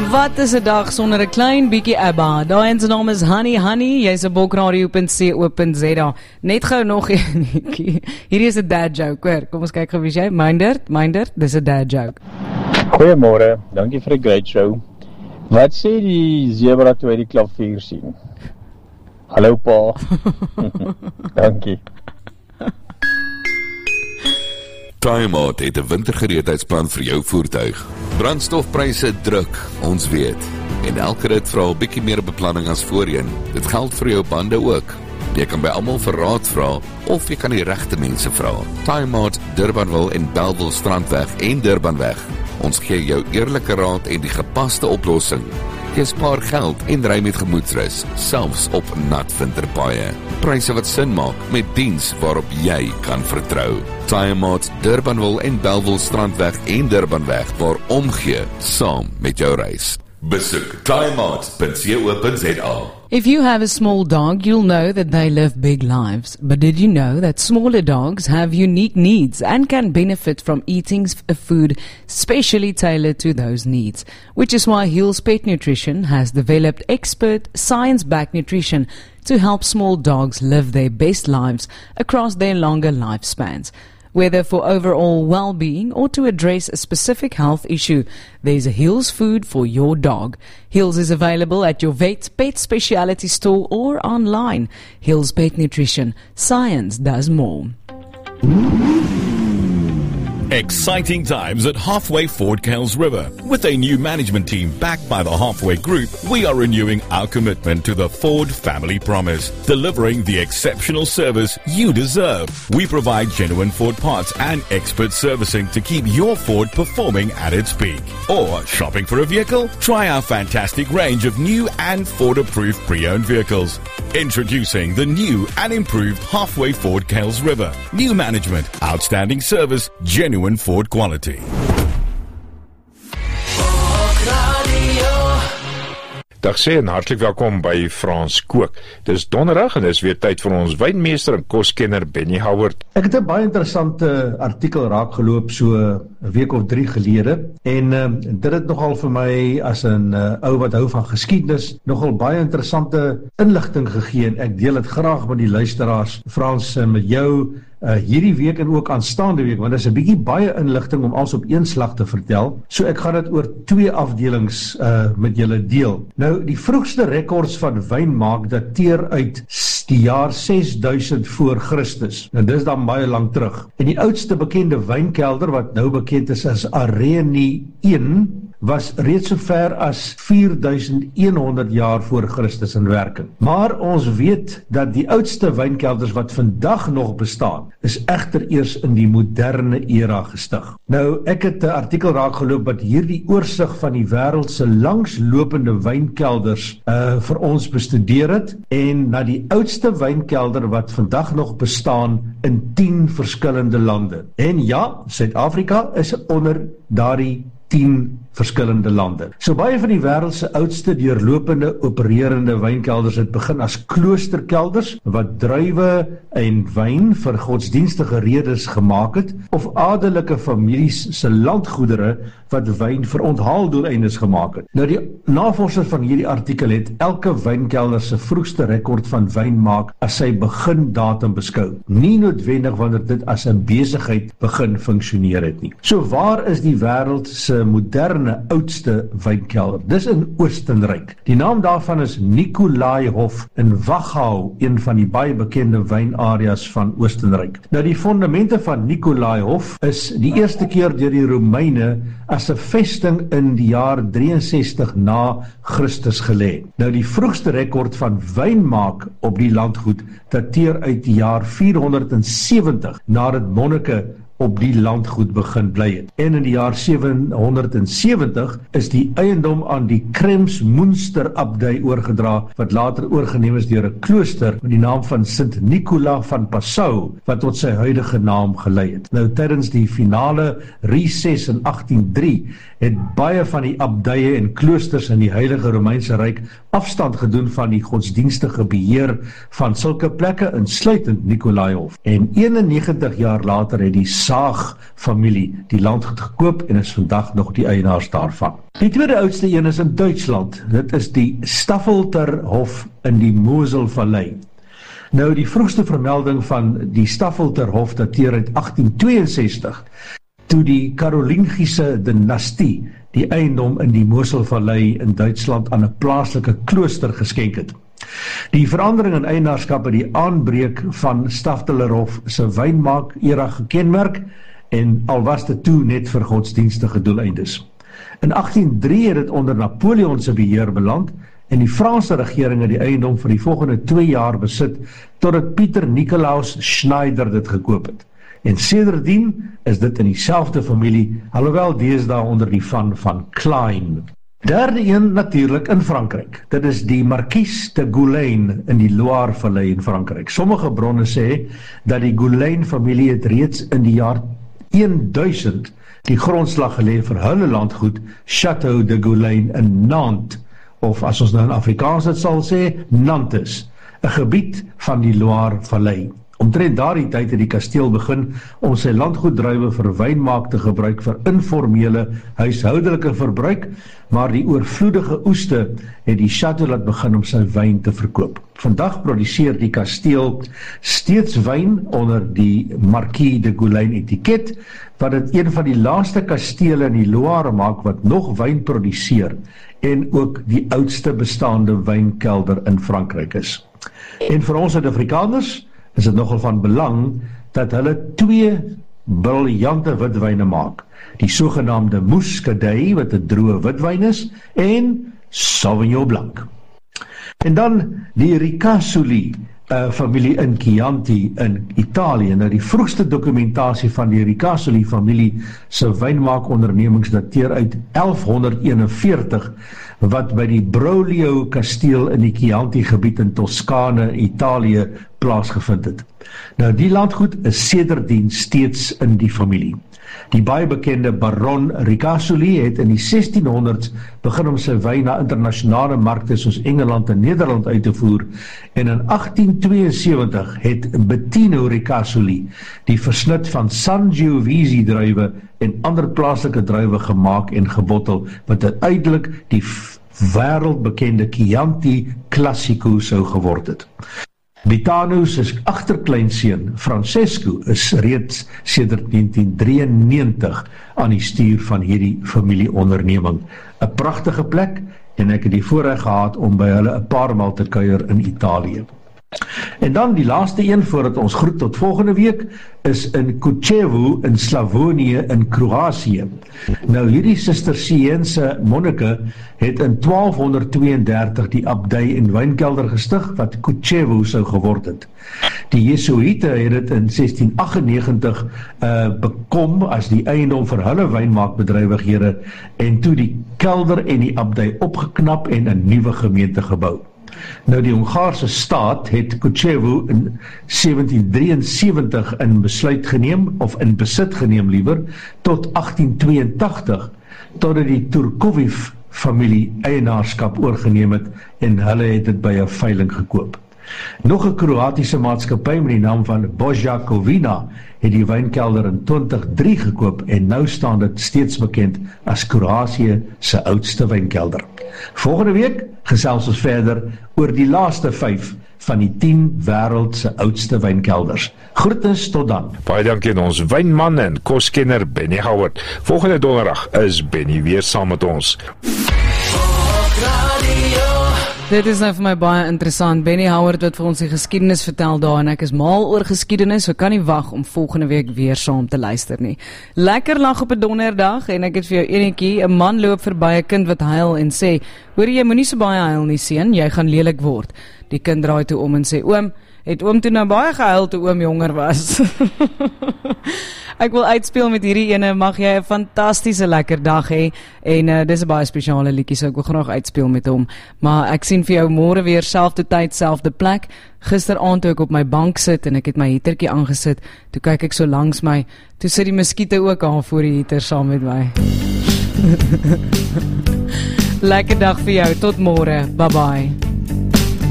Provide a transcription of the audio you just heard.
Wat is 'n dag sonder 'n klein bietjie ABBA? Daai se naam is Honey, jy's 'n bokradio.co.za. Net gou nog eenetjie. Hierdie is 'n dad joke, hoor. Kom ons kyk gou wie jy. Mindert, dis 'n dad joke. Goeiemôre, dankie vir 'n great show. Wat sê die zebra toe hy die klavier sien? Hallo pa. Dankie. Time-Out het 'n wintergereedheidsplan vir jou voertuig. Brandstofpryse druk, ons weet. En elke rit vra 'n bietjie meer beplanning as voorheen. Dit geld vir jou bande ook. Jy kan by almal vir raad vra of jy kan die regte mense vra. Time-Out, Durbanville en Bellville Strandweg en Durbanweg. Ons gee jou eerlike raad en die gepaste oplossing. Jy spaar geld en ry met gemoedsrus, selfs op nat winterpaaie. Pryse wat sin maak met diens waarop jy kan vertrou. Time-Out, Durbanville en Bellville Strandweg en Durbanweg, waar omgee saam met jou reis. Besoek timeout.co.za. If you have a small dog, you'll know that they live big lives. But did you know that smaller dogs have unique needs and can benefit from eating a food specially tailored to those needs? Which is why Hills Pet Nutrition has developed expert, science-backed nutrition to help small dogs live their best lives across their longer lifespans. Whether for overall well-being or to address a specific health issue, there's a Hills food for your dog. Hills is available at your vet, pet specialty store or online. Hills Pet Nutrition. Science does more. Exciting times at Halfway Ford Kells River. With a new management team backed by the Halfway Group, we are renewing our commitment to the Ford family promise, delivering the exceptional service you deserve. We provide genuine Ford parts and expert servicing to keep your Ford performing at its peak. Or shopping for a vehicle? Try our fantastic range of new and Ford-approved pre-owned vehicles. Introducing the new and improved Halfway Ford Kells River. New management, outstanding service, genuine Ford quality. Dag sê en hartlik welkom by Frans Kook. Dis donderdag en dis weer tyd vir ons wynmeester en koskenner Benny Howard. Ek het 'n baie interessante artikel raakgeloop so 'n week of 3 gelede en dit het nogal vir my as 'n ou wat hou van geskiedenis nogal baie interessante inligting gegee en ek deel dit graag met die luisteraars, Frans, met jou hierdie week en ook aanstaande week, want dit is 'n bietjie baie inligting om alles op een slag te vertel. So ek gaan dit oor 2 afdelings met julle deel. Nou, die vroegste rekords van wynmaak dateer uit die jaar 6000 voor Christus. Nou, dis dan baie lank terug. En die oudste bekende wynkelder wat nou bekend is as Areni 1 was reeds so ver as 4100 jaar voor Christus in werking. Maar ons weet dat die oudste wynkelders wat vandag nog bestaan, is egter eers in die moderne era gestig. Nou, ek het 'n artikel raakgeloop wat hierdie oorsig van die wêreld se langslopende wynkelders vir ons bestudeer het en na die oudste wynkelder wat vandag nog bestaan in 10 verskillende lande. En ja, Suid-Afrika is onder daardie 10 verskillende lande. So baie van die wêreld se oudste deurlopende opererende wynkelders het begin as kloosterkelders wat druiwe en wyn vir godsdienstige redes gemaak het of adelike families se landgoedere wat wyn vir onthaaldoeleindes gemaak het. Nou die navorsers van hierdie artikel het elke wynkelder se vroegste rekord van wynmaak as sy begindatum beskou. Nie noodwendig wanneer dit as 'n besigheid begin funksioneer het nie. So waar is die wêreld se moderne oudste wynkelder? Dis in Oostenryk. Die naam daarvan is Nikolaihof in Wachau, een van die baie bekende wynareas van Oostenryk. Nou die fondamente van Nikolaihof is die eerste keer deur die Romeine as 'n vesting in die jaar 63 na Christus gelê. Nou die vroegste rekord van wynmaak op die landgoed dateer uit die jaar 470 nadat monnike op die landgoed begin bly het. En in die jaar 770 is die eiendom aan die Kremsmünster abdij oorgedra, wat later oorgeneem is deur 'n klooster met die naam van Sint Nicola van Passau, wat tot sy huidige naam gelei het. Nou tydens die finale reses in 1803 het baie van die abdye en kloosters in die Heilige Romeinse Ryk afstand gedoen van die godsdienstige beheer van sulke plekke, insluitend Nikolaihof. En 91 jaar later het die Saag familie die land gekoop en is vandag nog die eienaars daarvan. Die tweede oudste een is in Duitsland. Dit is die Staffelterhof in die Moselvallei. Nou, die vroegste vermelding van die Staffelterhof dateer uit 1862, toe die Karolingische dynastie die eiendom in die Moselvallei in Duitsland aan 'n plaaslike klooster geskenk het. Die verandering in eienaarskap het die aanbreek van Staffelterhof se wynmaak-era gekenmerk en al was dit toe net vir godsdienstige doeleindes. In 1803 het dit onder Napoleon se beheer beland en die Franse regering het die eiendom vir die volgende 2 jaar besit totdat Pieter Nicolaus Schneider dit gekoop het. En sedertdien is dit in dieselfde familie, alhoewel deesdae onder die van Klein. Derde een natuurlik in Frankryk. Dit is die Marquise de Goulaine in die Loire-vallei in Frankryk. Sommige bronne sê dat die Goulaine familie het reeds in die jaar 1000 die grondslag gelê vir hulle landgoed Château de Goulaine in Nantes, of as ons nou in Afrikaans dit sal sê, Nantes, 'n gebied van die Loire-vallei. Omtrent daardie tyd het die kasteel begin om sy landgoeddruiwe vir wynmaak te gebruik vir informele huishoudelike verbruik, maar die oorvloedige oeste het die château laat begin om sy wyn te verkoop. Vandag produseer die kasteel steeds wyn onder die Marquis de Goulaine etiket, wat dit een van die laaste kastele in die Loire maak wat nog wyn produseer en ook die oudste bestaande wynkelder in Frankryk is. En vir ons Suid-Afrikaners is dit nogal van belang dat hulle 2 briljante witwyne maak. Die sogenaamde Muscadet, wat 'n droë witwyn is, en Sauvignon Blanc. En dan die Ricasoli familie in Chianti in Italië. Nou, die vroegste dokumentasie van die Ricasoli familie se wynmaakondernemings dateer uit 1141, wat by die Broglio kasteel in die Chianti gebied in Toskane, Italië plaasgevind het. Nou, die landgoed is sedertdien steeds in die familie. Die baie bekende Baron Ricasoli het in die 1600s begin om sy wyn na internasionale markte soos Engeland en Nederland uit te voer, en in 1872 het Bettino Ricasoli die versnit van Sangiovese druiwe en ander plaaslike druiwe gemaak en gebottel, wat uiteindelik die wêreldbekende Chianti Classico sou geword het. Bettino se agterkleinseun Francesco is reeds sedert 1993 aan die stuur van hierdie familieonderneming. 'n Pragtige plek, en ek het die voorreg gehad om by hulle 'n paar maal te kuier in Italië. En dan die laaste een voordat ons groet tot volgende week is in Kočevo in Slavonië in Kroatië. Nou, hierdie Cisterciënse monnike het in 1232 die abdij en wynkelder gestig wat Kočevo sou geword het. Die Jesuïte het dit in 1698 bekom as die eiendom vir hulle wynmaakbedrywighede en toe die kelder en die abdij opgeknap en 'n nuwe gemeente gebou. Nou, die Hongaarse staat het Kočevo in 1773 in besit geneem liewer, tot 1882, totdat die Turkoviv familie eienaarskap oorgeneem het en hulle het dit by 'n veiling gekoop. Nog 'n Kroatiese maatskappy met die naam van Bojakovina het die wynkelder in 2003 gekoop en nou staan dit steeds bekend as Kroatië se oudste wynkelder. Volgende week gesels ons verder oor die laaste 5 van die 10 wêreld se oudste wynkelders. Groetens tot dan. Baie dankie aan ons wynman en koskenner Benny Howard. Volgende donderdag is Benny weer saam met ons. Dit is nou vir my baie interessant. Benny Howard wat vir ons die geskiedenis vertel daar, en ek is mal oor geskiedenis, so kan nie wag om volgende week weer saam te luister nie. Lekker lag op 'n donderdag, en ek het vir jou enetjie, 'n man loop verby 'n kind wat huil en sê, hoor jy moenie so baie huil nie seun, jy gaan lelik word. Die kind draai toe om en sê, oom, het oom toe nou baie gehuil toe oom jonger was? Ek wil uitspeel met hierdie ene, mag jy 'n fantastiese lekker dag hê, en dis 'n baie spesiale liedjie, so ek wil graag uitspeel met hom, maar ek sien vir jou môre weer selfde tyd, selfde plek. Gisteraand toe ek op my bank sit en ek het my heatertjie aangesit, toe kyk ek so langs my, toe sit die muskiete ook aan voor die heater saam met my. Lekker dag vir jou, tot môre, bye bye.